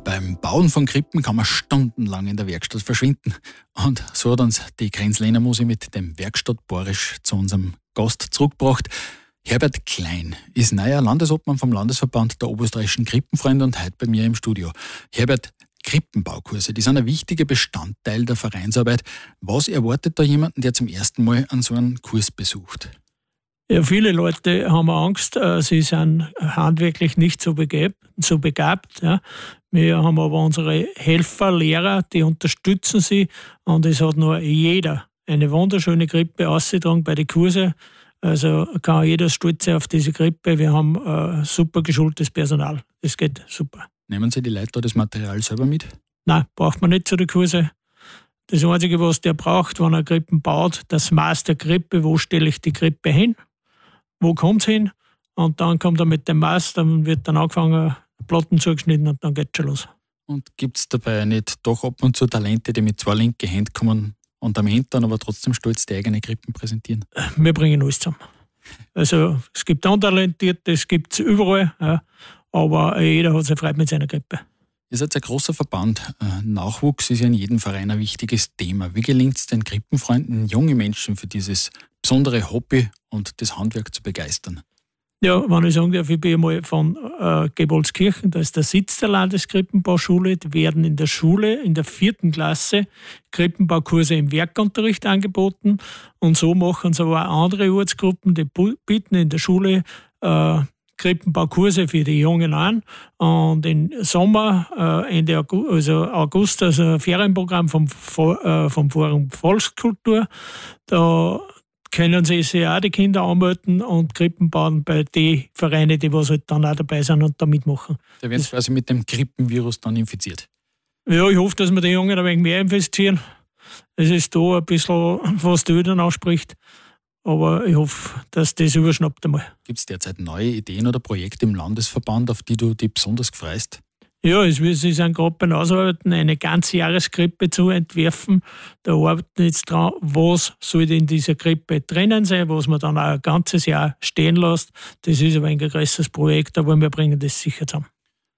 Beim Bauen von Krippen kann man stundenlang in der Werkstatt verschwinden. Und so hat uns die Grenzlehner Musi mit dem Werkstattborisch zu unserem Gast zurückgebracht. Herbert Klein ist neuer Landesobmann vom Landesverband der oberösterreichischen Krippenfreunde und heute bei mir im Studio. Herbert, Krippenbaukurse, die sind ein wichtiger Bestandteil der Vereinsarbeit. Was erwartet da jemanden, der zum ersten Mal an so einen Kurs besucht? Ja, viele Leute haben Angst, sie sind handwerklich nicht so begabt. Ja. Wir haben aber unsere Helfer, Lehrer, die unterstützen sie und es hat nur jeder eine wunderschöne Krippe ausgetragen bei den Kursen. Also kann jeder stolz sein auf diese Krippe. Wir haben super geschultes Personal. Das geht super. Nehmen Sie die Leute da das Material selber mit? Nein, braucht man nicht zu den Kursen. Das Einzige, was der braucht, wenn er Krippen baut, das Maß der Krippe, wo stelle ich die Krippe hin, wo kommt es hin und dann kommt er mit dem Maß, dann wird dann angefangen, Platten zugeschnitten und dann geht es schon los. Und gibt es dabei nicht doch ab und zu Talente, die mit 2 linken Händen kommen und am Hintern aber trotzdem stolz die eigene Krippen präsentieren? Wir bringen alles zusammen. Also es gibt Untalentierte, es gibt es überall, ja, aber jeder hat seine Freude mit seiner Krippe. Ihr seid ein großer Verband. Nachwuchs ist ja in jedem Verein ein wichtiges Thema. Wie gelingt es den Krippenfreunden, junge Menschen für dieses besondere Hobby und das Handwerk zu begeistern? Ja, wenn ich sagen darf, ich bin einmal von Gebolskirchen, da ist der Sitz der Landeskrippenbauschule. Die werden in der Schule, in der 4. Klasse, Krippenbaukurse im Werkunterricht angeboten. Und so machen es aber auch andere Ortsgruppen, die bieten in der Schule Krippenbaukurse für die Jungen an. Und im Sommer, Ende August, also ein Ferienprogramm vom Forum Volkskultur, da können sich auch die Kinder anmelden und Krippen bauen bei den Vereinen, die was halt dann auch dabei sind und da mitmachen. Da werden sie quasi mit dem Krippenvirus dann infiziert. Ja, ich hoffe, dass wir die Jungen ein wenig mehr investieren. Es ist da ein bisschen, was die Eltern anspricht. Aber ich hoffe, dass das überschnappt einmal. Gibt es derzeit neue Ideen oder Projekte im Landesverband, auf die du dich besonders freust? Ja, sie sind gerade beim Ausarbeiten, eine ganze Jahreskrippe zu entwerfen. Da arbeiten wir jetzt dran, was soll in dieser Krippe drinnen sein, was man dann auch ein ganzes Jahr stehen lässt. Das ist aber ein größeres Projekt, aber wir bringen das sicher zusammen.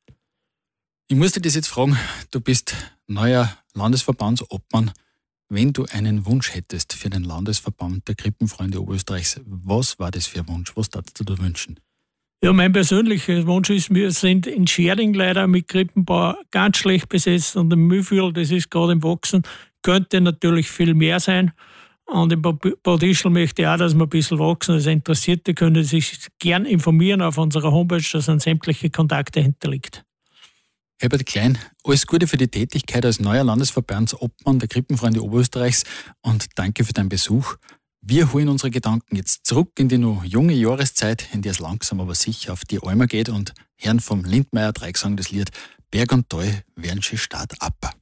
Ich muss dich das jetzt fragen, du bist neuer Landesverbandsobmann. Wenn du einen Wunsch hättest für den Landesverband der Krippenfreunde Oberösterreichs, was war das für ein Wunsch? Was würdest du dir wünschen? Ja, mein persönlicher Wunsch ist, wir sind in Schering leider mit Krippenbau ganz schlecht besetzt und im Mühlviertel, das ist gerade im Wachsen, könnte natürlich viel mehr sein. Und in Bad Ischl möchte ich auch, dass wir ein bisschen wachsen. Also Interessierte können sich gern informieren auf unserer Homepage, da sind sämtliche Kontakte hinterlegt. Herbert Klein, alles Gute für die Tätigkeit als neuer Landesverbandsobmann der Krippenfreunde Oberösterreichs und danke für deinen Besuch. Wir holen unsere Gedanken jetzt zurück in die noch junge Jahreszeit, in der es langsam aber sicher auf die Almer geht und hören vom Lindmeier Dreigesang das Lied Berg und Tal werden schon Start ab.